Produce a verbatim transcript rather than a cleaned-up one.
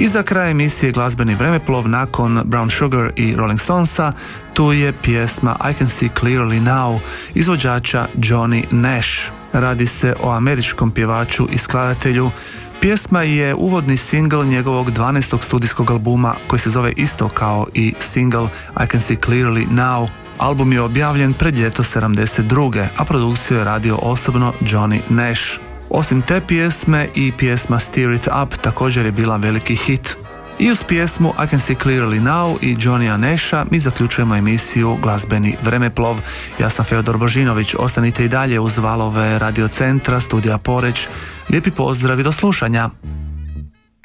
I za kraj emisije glazbeni vremeplov nakon Brown Sugar i Rolling Stonesa, tu je pjesma I Can See Clearly Now izvođača Johnny Nash. Radi se o američkom pjevaču i skladatelju. Pjesma je uvodni singl njegovog dvanaestog studijskog albuma koji se zove isto kao i singl I Can See Clearly Now. Album je objavljen pred ljeto sedamdeset druge, a produkciju je radio osobno Johnny Nash. Osim te pjesme i pjesma Steer It Up također je bila veliki hit. I uz pjesmu I Can See Clearly Now i Johnnya Nasha mi zaključujemo emisiju Glazbeni vremeplov. Ja sam Feodor Božinović, ostanite i dalje uz valove Radio Centra, Studija Poreč. Lijepi pozdrav i do slušanja.